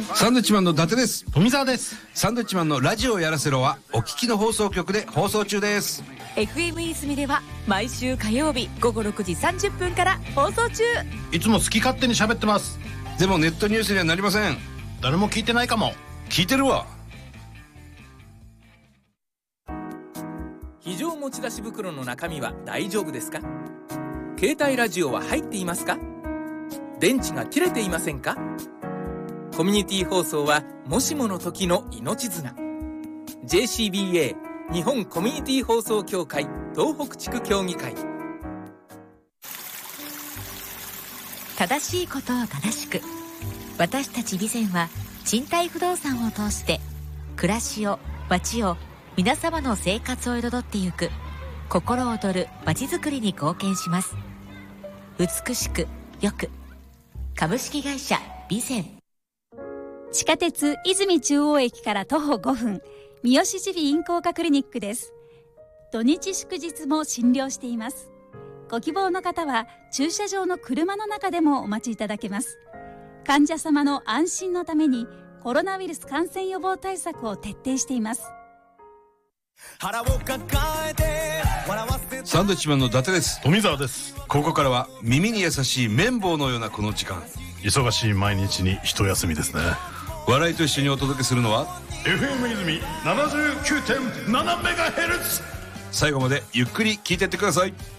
サンドウィッチマンの伊達です。 富澤です。 サンドウィッチマンのラジオやらせろはお聞きの放送局で放送中です。 FM 泉では毎週火曜日午後6時30分から放送中。 いつも好き勝手に喋ってます。 でもネットニュースにはなりません。 誰も聞いてないかも。 聞いてるわ。 非常持ち出し袋の中身は大丈夫ですか？携帯ラジオは入っていますか？電池が切れていませんか？コミュニティ放送はもしもの時の命綱。 JCBA 日本コミュニティ放送協会東北地区協議会。 正しいことを正しく、私たち備前は賃貸不動産を通して暮らしを、街を、皆様の生活を彩ってゆく心躍る街づくりに貢献します。美しくよく、株式会社備前。 地下鉄泉中央駅から徒歩5分、三好耳鼻咽喉科クリニックです。土日祝日も診療しています。ご希望の方は駐車場の車の中でもお待ちいただけます。患者様の安心のためにコロナウイルス感染予防対策を徹底しています。 サンドウィッチマンの伊達です。 富澤です。 ここからは耳に優しい綿棒のようなこの時間。 忙しい毎日に一休みですね。 笑いと一緒にお届けするのは FM 泉 79.7MHz。 最後までゆっくり聞いてってください。